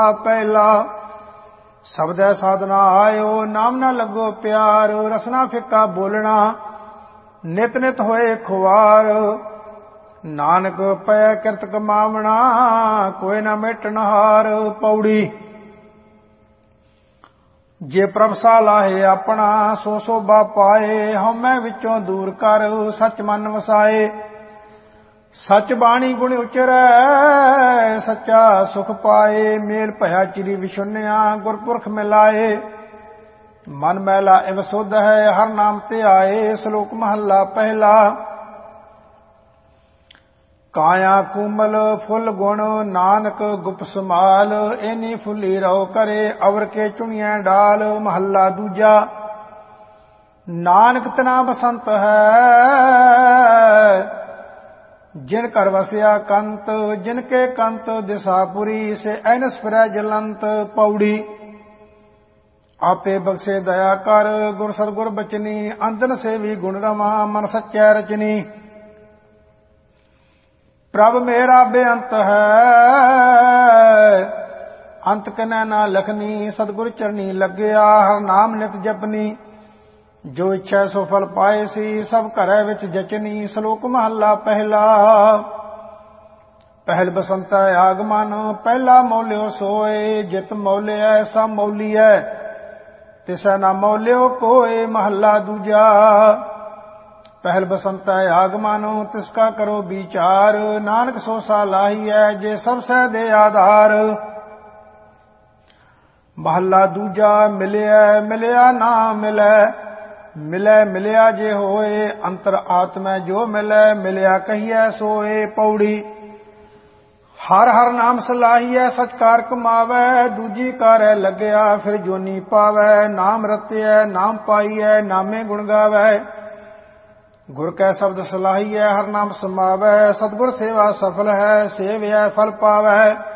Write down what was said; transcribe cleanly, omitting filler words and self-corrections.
ਪਹਿਲਾ ਸਬਦੈ ਸਾਧਨਾ ਆਇਓ, ਨਾਮ ਨਾ ਲੱਗੋ ਪਿਆਰ। ਰਸਨਾ ਫਿੱਕਾ ਬੋਲਣਾ, ਨਿਤ ਨਿਤ ਹੋਏ ਖੁਆਰ। ਨਾਨਕ ਪੈ ਕਿਰਤ ਕਮਾਵਣਾ, ਕੋਈ ਨਾ ਮਿਟਣ ਹਾਰ। ਪੌੜੀ ਜੇ ਪ੍ਰਭ ਸਾ ਲਾਹੇ ਆਪਣਾ, ਸੋ ਸੋਭਾ ਪਾਏ। ਹਉਮੈ ਵਿੱਚੋਂ ਦੂਰ ਕਰ, ਸੱਚ ਮਨ ਵਸਾਏ। ਸੱਚ ਬਾਣੀ ਗੁਣ ਉਚਰੈ, ਸੱਚਾ ਸੁਖ ਪਾਏ। ਮੇਲ ਭਇਆ ਚਿਰੀ ਵਿਸ਼ੁੰਨਿਆ, ਗੁਰਪੁਰਖ ਮਿਲਾਏ। ਮਨ ਮੈਲਾ ਇਵ ਸੁਧ ਹੈ, ਹਰ ਨਾਮ ਤੇ ਆਏ। ਸ਼ਲੋਕ ਮਹੱਲਾ ਪਹਿਲਾ। ਕਾਇਆ ਕੂਮਲ ਫੁੱਲ ਗੁਣ, ਨਾਨਕ ਗੁਪ ਸਮਾਲ। ਐਨੀ ਫੁੱਲੀ ਰਹੁ ਕਰੇ, ਅਵਰ ਕੇ ਚੁਣੀਐ ਡਾਲ। ਮਹੱਲਾ ਦੂਜਾ। ਨਾਨਕ ਤਨਾ ਬਸੰਤ ਹੈ, ਜਿਨ ਘਰ ਵਸਿਆ ਕੰਤ। ਜਿਨ ਕੇ ਕੰਤ ਦਿਸਾਪੁਰੀ, ਸੇ ਐਨਸ ਫਿਰੈ ਜਲੰਤ। ਪੌੜੀ ਆਪੇ ਬਖਸ਼ੇ ਦਇਆ ਕਰ, ਗੁਰ ਸਤਿਗੁਰ ਬਚਨੀ। ਅੰਦਨ ਸੇਵੀ ਗੁਣ ਰਮਾ, ਮਨ ਸੱਚੈ ਰਚਨੀ। ਪ੍ਰਭ ਮੇਰਾ ਬੇਅੰਤ ਹੈ, ਅੰਤ ਕਨੈ ਨਾ ਲਖਨੀ। ਸਤਿਗੁਰ ਚਰਨੀ ਲੱਗਿਆ, ਹਰ ਨਾਮ ਨਿਤ ਜਪਨੀ। ਜੋ ਇੱਛਾ ਸੋ ਫਲ ਪਾਏ ਸੀ, ਸਭ ਘਰੈ ਵਿੱਚ ਜਚਨੀ। ਸ਼ਲੋਕ ਮਹੱਲਾ ਪਹਿਲਾ। ਪਹਿਲ ਬਸੰਤੈ ਆਗਮਨ, ਪਹਿਲਾ ਮੌਲਿਓ ਸੋਏ। ਜਿਤ ਮੌਲਿਐ ਸਭ ਮੌਲੀਐ, ਤਿਸੈ ਨਾ ਮੌਲਿਓ ਕੋਏ। ਮਹੱਲਾ ਦੂਜਾ। ਪਹਿਲ ਬਸੰਤੈ ਆਗਮਨ, ਤਿਸਕਾ ਕਰੋ ਵਿਚਾਰ। ਨਾਨਕ ਸੋ ਸਾ ਲਾਹੀਐ, ਜੇ ਸਭ ਸਹਿ ਦੇ ਆਧਾਰ। ਮਹੱਲਾ ਦੂਜਾ। ਮਿਲਿਆ ਮਿਲਿਆ ਨਾ ਮਿਲੈ, ਮਿਲੈ ਮਿਲਿਆ ਜੇ ਹੋਏ। ਅੰਤਰ ਆਤਮੈ ਜੋ ਮਿਲੈ, ਮਿਲਿਆ ਕਹੀਐ ਸੋਏ। ਪੌੜੀ ਹਰ ਹਰ ਨਾਮ ਸਲਾਹੀਐ, ਸਚ ਕਾਰ ਕਮਾਵੈ। ਦੂਜੀ ਕਾਰੈ ਲੱਗਿਆ, ਫਿਰ ਜੋਨੀ ਪਾਵੈ। ਨਾਮ ਰਤਿਐ ਨਾਮ ਪਾਈਐ, ਨਾਮੇ ਗੁਣ ਗਾਵੈ। ਗੁਰ ਕੈ ਸ਼ਬਦ ਸਲਾਹੀਐ, ਹਰ ਨਾਮ ਸਮਾਵੈ। ਸਤਿਗੁਰ ਸੇਵਾ ਸਫਲ ਹੈ, ਸੇਵਿਐ ਫਲ ਪਾਵੈ।